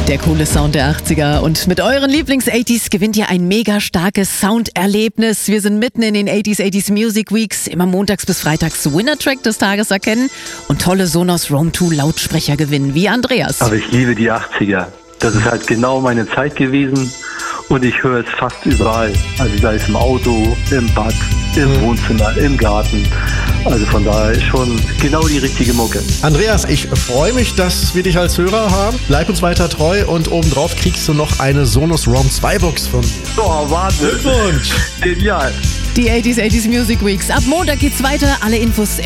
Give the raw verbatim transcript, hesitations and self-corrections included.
Der coole Sound der achtziger. Und mit euren Lieblings-achtziger gewinnt ihr ein mega starkes Sounderlebnis. Wir sind mitten in den achtziger achtziger Music Weeks. Immer montags bis freitags Winner-Track des Tages erkennen und tolle Sonos Roam zwei Lautsprecher gewinnen, wie Andreas. Aber ich liebe die achtziger. Das ist halt genau meine Zeit gewesen und ich höre es fast überall. Also sei es im Auto, im Bad, im Wohnzimmer, im Garten. Also von daher ist schon genau die richtige Mucke. Andreas, ich freue mich, dass wir dich als Hörer haben. Bleib uns weiter treu und obendrauf kriegst du noch eine Sonos Roam zwei Box von mir. Oh, warte. Glückwunsch. Genial. Die achtziger achtziger Music Weeks. Ab Montag geht's weiter. Alle Infos